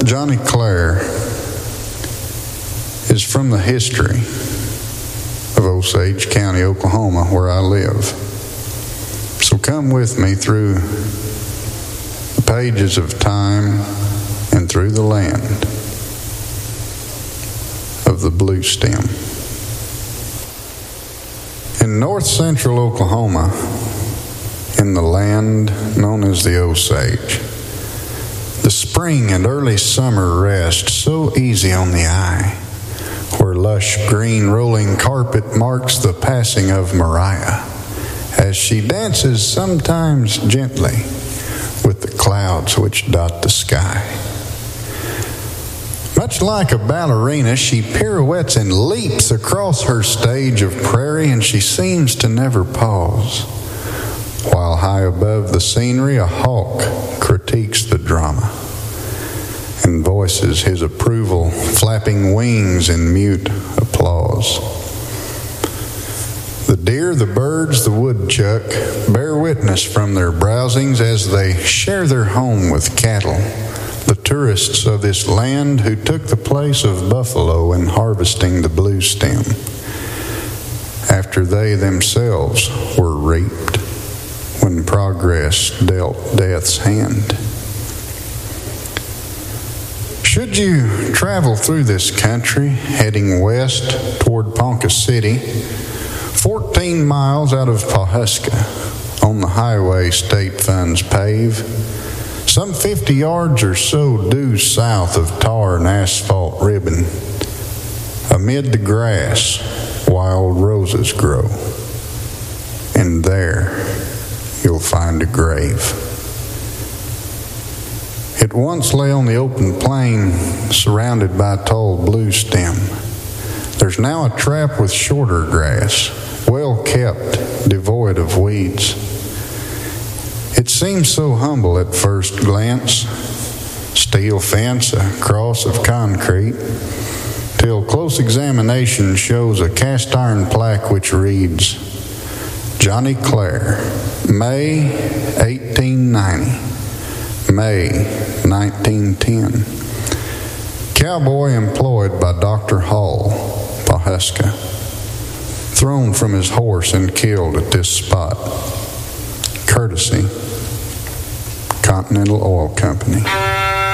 Johnny Clare is from the history of Osage County, Oklahoma, where I live. So come with me through the pages of time and through the land of the Blue Stem. In north central Oklahoma, in the land known as the Osage, the spring and early summer rest so easy on the eye, where lush green rolling carpet marks the passing of Mariah, as she dances sometimes gently with the clouds which dot the sky. Much like a ballerina, she pirouettes and leaps across her stage of prairie, and she seems to never pause, while high above the scenery a hawk critiques the drama and voices his approval, flapping wings in mute applause. The deer, the birds, the woodchuck bear witness from their browsings as they share their home with cattle, the tourists of this land who took the place of buffalo in harvesting the Blue Stem, after they themselves were reaped when progress dealt death's hand. Should you travel through this country, heading west toward Ponca City, 14 miles out of Pawhuska, on the highway state funds pave, some 50 yards or so due south of tar and asphalt ribbon, amid the grass, wild roses grow, and there you'll find a grave. It once lay on the open plain, surrounded by tall blue stem. There's now a trap with shorter grass, well kept, devoid of weeds. It seems so humble at first glance, steel fence, a cross of concrete, till close examination shows a cast iron plaque which reads, Johnny Clare, May 1890. May 1910. Cowboy employed by Dr. Hall, Pawhuska. Thrown from his horse and killed at this spot. Courtesy, Continental Oil Company.